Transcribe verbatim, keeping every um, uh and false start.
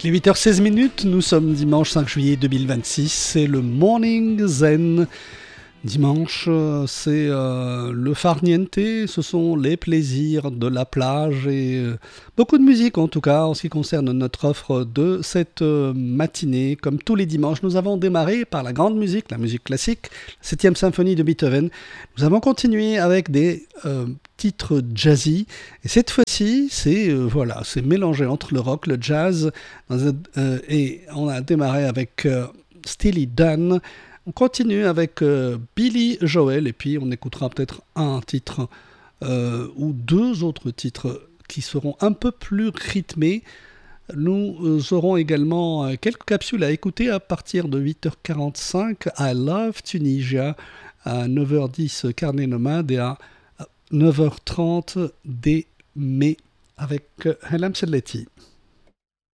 Il est huit heures seize minutes, nous sommes dimanche cinq juillet deux mille vingt-six, c'est le Morning Zen. Dimanche, c'est euh, le farniente, ce sont les plaisirs de la plage et euh, beaucoup de musique en tout cas en ce qui concerne notre offre de cette euh, matinée. Comme tous les dimanches, nous avons démarré par la grande musique, la musique classique, la septième symphonie de Beethoven. Nous avons continué avec des euh, titres jazzy et cette fois-ci, c'est euh, voilà, c'est mélangé entre le rock, le jazz dans un, euh, et on a démarré avec euh, Steely Dan. On continue avec euh, Billy Joel et puis on écoutera peut-être un titre euh, ou deux autres titres qui seront un peu plus rythmés. Nous euh, aurons également euh, quelques capsules à écouter à partir de huit heures quarante-cinq. I Love Tunisia à neuf heures dix Carnet Nomade et à neuf heures trente des mai avec euh, Hellam Selletti.